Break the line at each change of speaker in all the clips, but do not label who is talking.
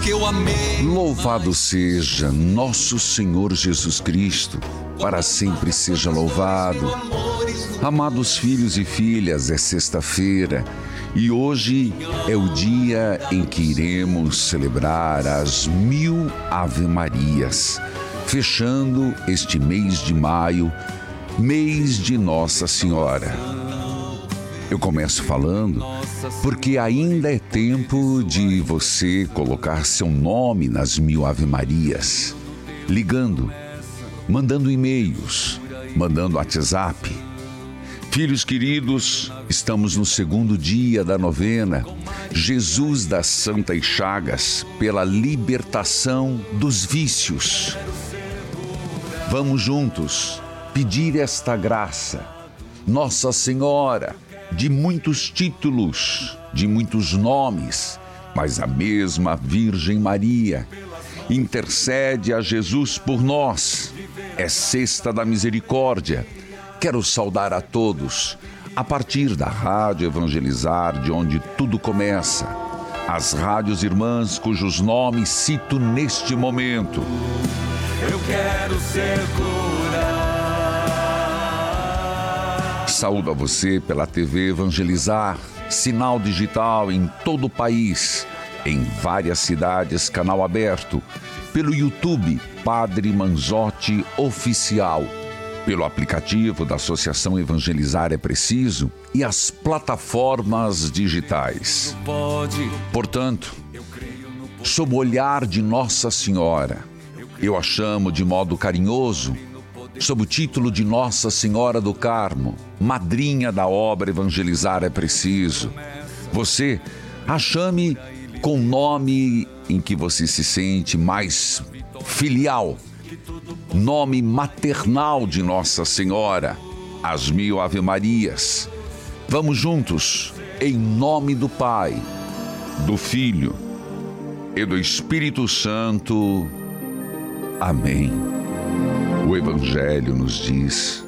que eu amei.
Louvado seja nosso Senhor Jesus Cristo, para sempre seja louvado. Amados filhos e filhas, é sexta-feira e hoje é o dia em que iremos celebrar as 1000 Ave-Marias, fechando este mês de maio, mês de Nossa Senhora. Eu começo falando porque ainda é tempo de você colocar seu nome nas 1000 Ave-Marias, ligando, mandando e-mails, mandando WhatsApp. Filhos queridos, estamos no segundo dia da novena, Jesus das Santas Chagas, pela libertação dos vícios. Vamos juntos pedir esta graça. Nossa Senhora, de muitos títulos, de muitos nomes, mas a mesma Virgem Maria, intercede a Jesus por nós. É Sexta da Misericórdia. Quero saudar a todos, a partir da Rádio Evangelizar, de onde tudo começa. As rádios irmãs cujos nomes cito neste momento.
Eu quero ser curado.
Saúdo a você pela TV Evangelizar, sinal digital em todo o país, em várias cidades, canal aberto, pelo YouTube Padre Manzotti Oficial, pelo aplicativo da Associação Evangelizar é Preciso e as plataformas digitais. Portanto, sob o olhar de Nossa Senhora, eu a chamo de modo carinhoso, sob o título de Nossa Senhora do Carmo, madrinha da obra Evangelizar é Preciso. Você a chame com o nome em que você se sente mais filial, nome maternal de Nossa Senhora, as 1000 Ave-Marias. Vamos juntos, em nome do Pai, do Filho e do Espírito Santo. Amém. O Evangelho nos diz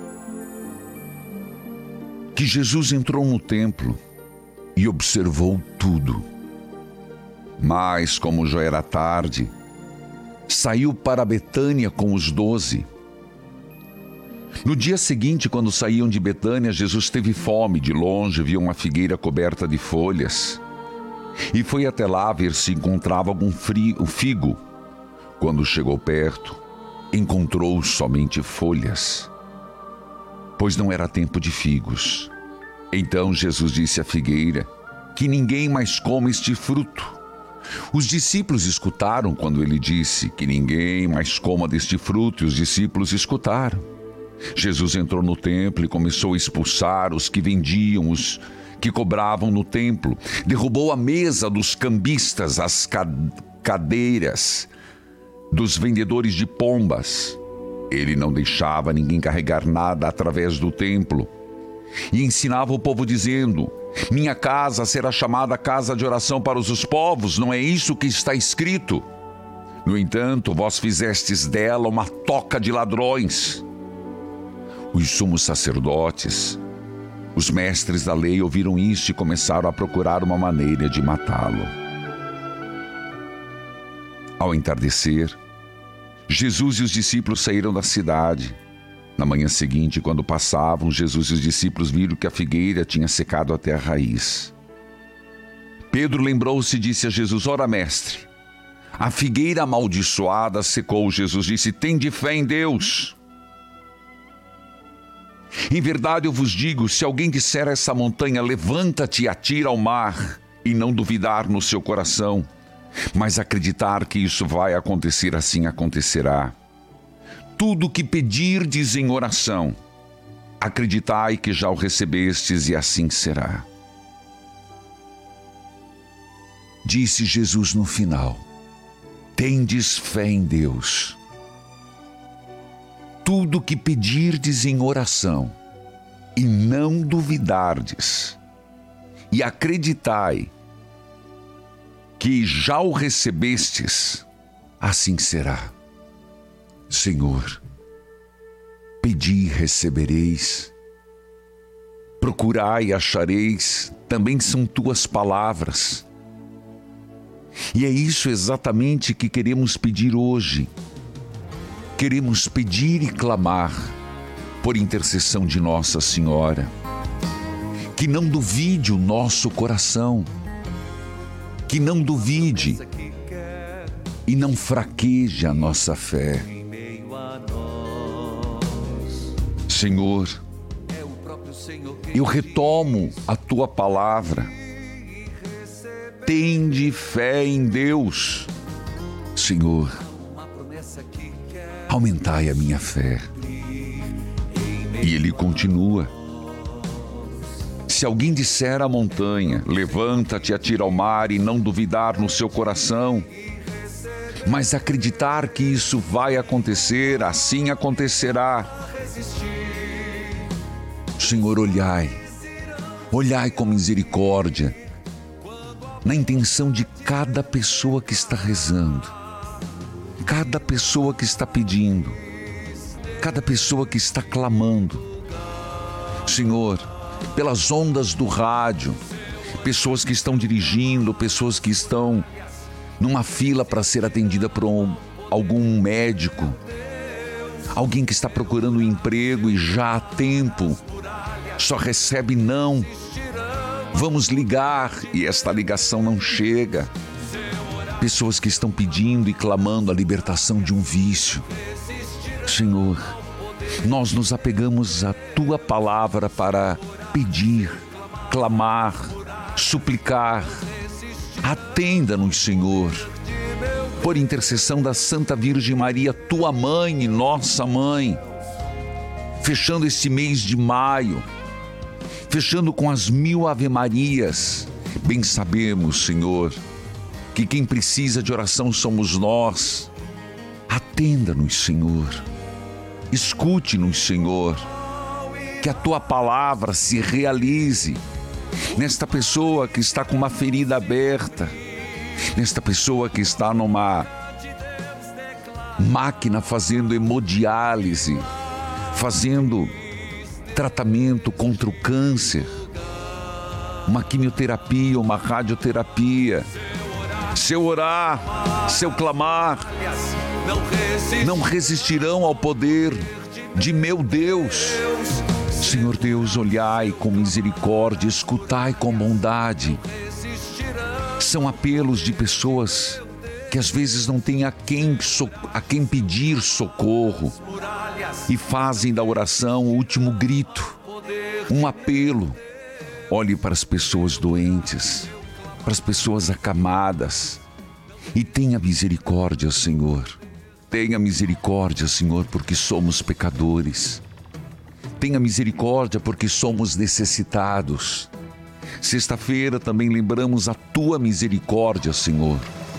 que Jesus entrou no templo e observou tudo. Mas, como já era tarde, saiu para Betânia com os 12. No dia seguinte, quando saíam de Betânia, Jesus teve fome. De longe viu uma figueira coberta de folhas e foi até lá ver se encontrava algum figo. Quando chegou perto, encontrou somente folhas, pois não era tempo de figos. Então Jesus disse à figueira que ninguém mais coma este fruto. Os discípulos escutaram quando ele disse que ninguém mais coma deste fruto, e os discípulos escutaram. Jesus entrou no templo e começou a expulsar os que vendiam, os que cobravam no templo. Derrubou a mesa dos cambistas, as cadeiras dos vendedores de pombas. Ele não deixava ninguém carregar nada através do templo. E ensinava o povo dizendo: minha casa será chamada casa de oração para os povos, não é isso que está escrito? No entanto, vós fizestes dela uma toca de ladrões. Os sumos sacerdotes, os mestres da lei ouviram isto e começaram a procurar uma maneira de matá-lo. Ao entardecer, Jesus e os discípulos saíram da cidade. Na manhã seguinte, quando passavam, Jesus e os discípulos viram que a figueira tinha secado até a raiz. Pedro lembrou-se e disse a Jesus: ora, mestre, a figueira amaldiçoada secou. Jesus disse: tende fé em Deus. Em verdade eu vos digo, se alguém disser a essa montanha, levanta-te e atira ao mar, e não duvidar no seu coração, mas acreditar que isso vai acontecer, assim acontecerá. Tudo o que pedirdes em oração, acreditai que já o recebestes, e assim será. Disse Jesus no final: tendes fé em Deus. Tudo o que pedirdes em oração, e não duvidardes, e acreditai que já o recebestes, assim será. Senhor, pedi e recebereis, procurai e achareis, também são tuas palavras. E é isso exatamente que queremos pedir hoje. Queremos pedir e clamar por intercessão de Nossa Senhora. Que não duvide o nosso coração. Que não duvide e não fraqueje a nossa fé. Senhor, eu retomo a Tua palavra. Tende fé em Deus. Senhor, aumentai a minha fé. E ele continua. Se alguém disser à montanha, levanta-te e atira ao mar, e não duvidar no seu coração, mas acreditar que isso vai acontecer, assim acontecerá. Senhor, olhai com misericórdia na intenção de cada pessoa que está rezando, cada pessoa que está pedindo, cada pessoa que está clamando. Senhor, pelas ondas do rádio, pessoas que estão dirigindo, pessoas que estão numa fila para ser atendida por algum médico, alguém que está procurando um emprego e já há tempo só recebe não. Vamos ligar e esta ligação não chega. Pessoas que estão pedindo e clamando a libertação de um vício. Senhor, nós nos apegamos à Tua palavra para pedir, clamar, suplicar. Atenda-nos, Senhor, por intercessão da Santa Virgem Maria, Tua Mãe e nossa Mãe. Fechando esse mês de maio, fechando com as 1000 Ave-Marias, bem sabemos, Senhor, que quem precisa de oração somos nós. Atenda-nos, Senhor. Escute-nos, Senhor. Que a Tua palavra se realize nesta pessoa que está com uma ferida aberta, nesta pessoa que está numa máquina fazendo hemodiálise, fazendo tratamento contra o câncer, uma quimioterapia, uma radioterapia. Se eu orar, se eu clamar, não resistirão ao poder de meu Deus. Senhor Deus, olhai com misericórdia, escutai com bondade. São apelos de pessoas que às vezes não têm a quem pedir socorro e fazem da oração o último grito, um apelo. Olhe para as pessoas doentes, para as pessoas acamadas e tenha misericórdia, Senhor. Tenha misericórdia, Senhor, porque somos pecadores. Tenha misericórdia porque somos necessitados. Sexta-feira também lembramos a Tua misericórdia, Senhor.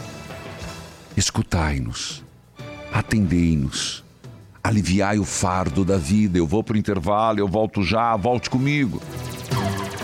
Escutai-nos, atendei-nos, aliviai o fardo da vida. Eu vou para o intervalo, eu volto já, volte comigo.